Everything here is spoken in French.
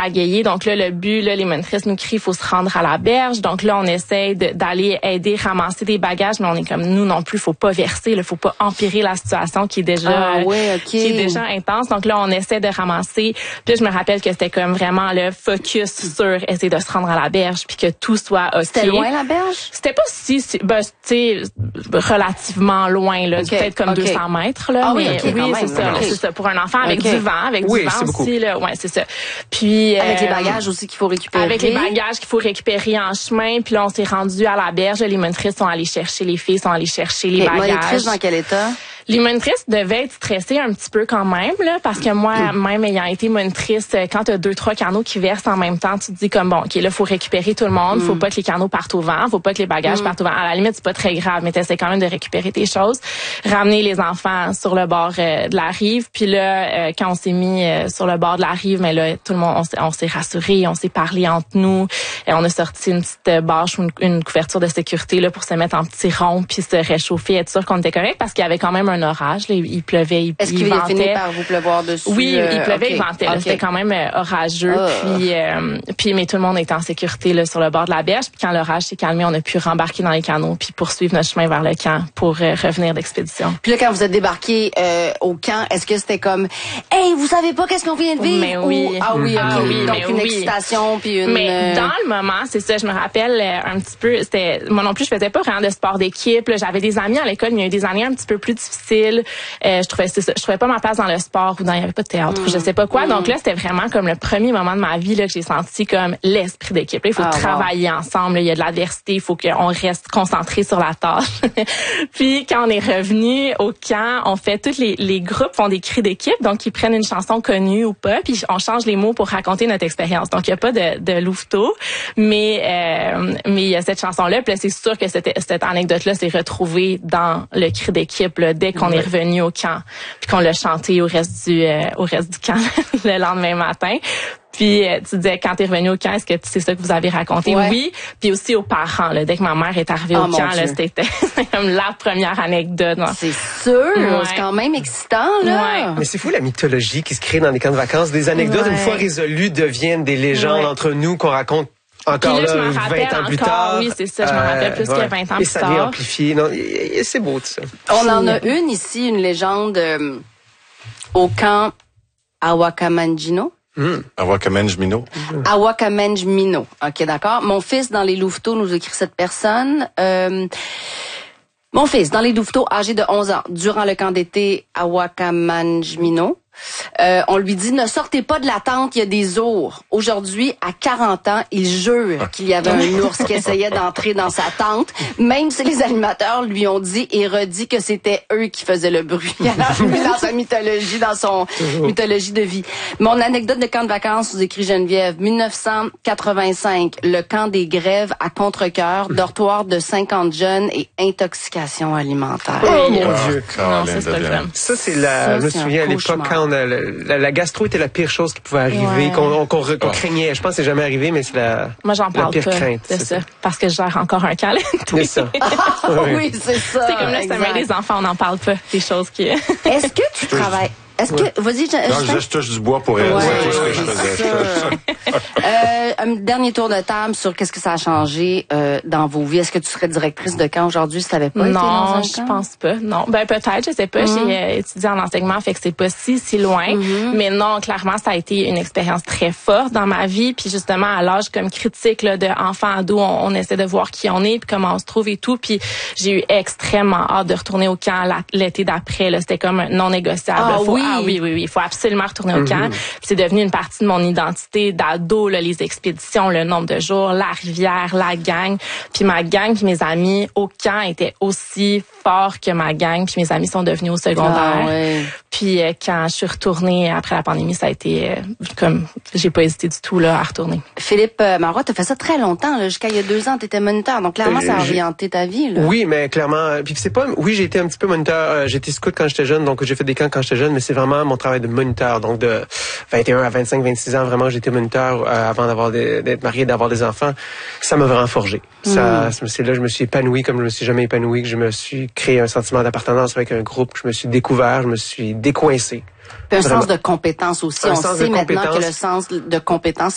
pagayer. Donc là, le but, là, les monitrices nous crient, il faut se rendre à la berge. Donc là, on essaie d'aller aider, ramasser des bagages, mais on est comme nous non plus, faut pas verser, il faut pas empirer la situation qui est déjà qui est déjà intense. Donc là, on essaie de ramasser. Puis là, je me rappelle que c'était comme vraiment le focus sur essayer de se rendre à la berge puis que tout soit OK. C'était loin la berge? C'était pas tu sais, relativement loin, là, peut-être comme 200 mètres, là. Ah mais oui, c'est ça. Pour un enfant avec du vent, du vent aussi, là. Ouais, c'est ça. Puis avec les bagages aussi qu'il faut récupérer. Avec les bagages qu'il faut récupérer en chemin. Puis là, on s'est rendu à la berge. Les monitrices sont allées chercher, les filles sont allées chercher les bagages. Les monitrices dans quel état? Les monitrices devaient être stressées un petit peu quand même, là, parce que moi, même ayant été monitrice, quand tu as 2-3 canots qui versent en même temps, tu te dis comme bon, OK, là, faut récupérer tout le monde, faut pas que les canots partent au vent, faut pas que les bagages partent au vent. À la limite, c'est pas très grave, mais t'essaies quand même de récupérer tes choses, ramener les enfants sur le bord de la rive, puis là, quand on s'est mis sur le bord de la rive, mais là, tout le monde, on s'est rassuré, on s'est parlé entre nous, on a sorti une petite bâche ou une couverture de sécurité là pour se mettre en petit rond puis se réchauffer, être sûr qu'on était correct parce qu'il y avait quand même un orage, là, il pleuvait, Est-ce qu'il a fini par vous pleuvoir dessus? Oui, il pleuvait, il ventait. Là, c'était quand même orageux. Puis mais tout le monde était en sécurité là sur le bord de la berge. Puis quand l'orage s'est calmé, on a pu rembarquer dans les canots puis poursuivre notre chemin vers le camp pour revenir d'expédition. Puis là, quand vous êtes débarqué au camp, est-ce que c'était comme hey, vous savez pas qu'est-ce qu'on vient de vivre? Mais oui. Donc une excitation puis une. Mais dans le moment, c'est ça. Je me rappelle un petit peu. C'était moi non plus, je faisais pas vraiment de sport d'équipe. Là, j'avais des amis à l'école, mais il y a eu des années un petit peu plus difficiles. Je trouvais pas ma place dans le sport ou il y avait pas de théâtre ou je sais pas quoi. Donc là, c'était vraiment comme le premier moment de ma vie là que j'ai senti comme l'esprit d'équipe. Là, il faut travailler ensemble. Là, il y a de l'adversité. Il faut qu'on reste concentré sur la tâche. Puis quand on est revenu au camp, on fait tous les groupes font des cris d'équipe. Donc ils prennent une chanson connue ou pas, puis on change les mots pour raconter notre expérience. Donc il y a pas de louveteau, mais il y a cette chanson-là. Puis là, c'est sûr que cette anecdote-là s'est retrouvée dans le cri d'équipe là, dès qu'on est revenu au camp, puis qu'on l'a chanté au reste du camp le lendemain matin. Puis tu disais quand t'es revenu au camp, est-ce que c'est ça que vous avez raconté? Ouais. Oui. Puis aussi aux parents là, dès que ma mère est arrivée au camp, là, c'était comme la première anecdote. Non? C'est sûr, c'est quand même excitant là. Ouais. Mais c'est fou la mythologie qui se crée dans les camps de vacances. Des anecdotes une fois résolues deviennent des légendes entre nous qu'on raconte. Encore là, 20 ans plus tard. Oui, c'est ça, je me rappelle plus que 20 ans plus tard. Et ça devient amplifié. Non, c'est beau, tout ça. On en a une ici, une légende au camp Awakamanjino. Awakamanjmino. Awakamanjmino. OK, d'accord. Mon fils, dans les louveteaux, nous écrit cette personne. Mon fils, dans les louveteaux, âgé de 11 ans, durant le camp d'été Awakamanjmino, on lui dit, ne sortez pas de la tente, il y a des ours. Aujourd'hui, à 40 ans, il jure qu'il y avait un ours qui essayait d'entrer dans sa tente, même si les animateurs lui ont dit et redit que c'était eux qui faisaient le bruit. Alors, lui, dans sa mythologie, dans son mythologie de vie. Mon anecdote de camp de vacances, vous écrit Geneviève, 1985, le camp des grèves à Contrecœur, dortoir de 50 jeunes et intoxication alimentaire. Oh mon Dieu! Non, ça, c'est pas le fun. Ça, je me souviens à l'époque quand la gastro était la pire chose qui pouvait arriver, qu'on craignait. Je pense que c'est jamais arrivé, mais c'est Moi, j'en parle pire pas crainte. de ça. Parce que je gère encore un câlin. C'est ça. Oui, c'est ça. C'est comme là, c'est des enfants, on n'en parle pas. Des choses qui... Est-ce que tu travailles... Est-ce que... Vas-y, non, je touche du bois pour tout ce que je faisais. Un dernier tour de table sur qu'est-ce que ça a changé dans vos vies. Est-ce que tu serais directrice de camp aujourd'hui si tu n'avais pas été dans un camp? Non, je pense pas. Non, peut-être, je sais pas. J'ai étudié en enseignement, fait que c'est pas si loin. Mais non, clairement, ça a été une expérience très forte dans ma vie. Puis justement, à l'âge comme critique là, de enfant ado, on essaie de voir qui on est puis comment on se trouve et tout. Puis j'ai eu extrêmement hâte de retourner au camp l'été d'après. Là, c'était comme non négociable. Oui, il faut absolument retourner au camp. Puis c'est devenu une partie de mon identité d'ado, là, les expéditions, le nombre de jours, la rivière, la gang. Puis ma gang, puis mes amis au camp étaient aussi forts que ma gang. Puis mes amis sont devenus au secondaire. Puis quand je suis retournée après la pandémie, ça a été comme j'ai pas hésité du tout là à retourner. Philippe Marois, t'as fait ça très longtemps, là, jusqu'à il y a 2 ans, t'étais moniteur. Donc clairement, ça a orienté ta vie. Là. Oui, mais clairement. Puis c'est pas. Oui, j'ai été un petit peu moniteur. J'étais scout quand j'étais jeune, donc j'ai fait des camps quand j'étais jeune, mais c'est vraiment mon travail de moniteur. Donc de 21 à 25, 26 ans, vraiment, j'étais moniteur avant d'être marié, d'avoir des enfants. Ça m'a vraiment forgé. C'est là que je me suis épanoui comme je me suis jamais épanoui, que je me suis créé un sentiment d'appartenance avec un groupe, que je me suis découvert, je me suis décoincé. Puis un sens de compétence aussi. On sait maintenant que le sens de compétence